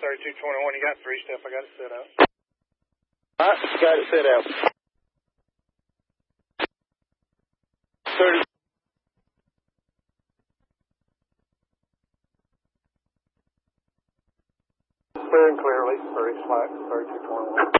3221, you got 3-step, I got it set out. All right, got it set out. 30. Clear and clearly, 30 slack, 3221.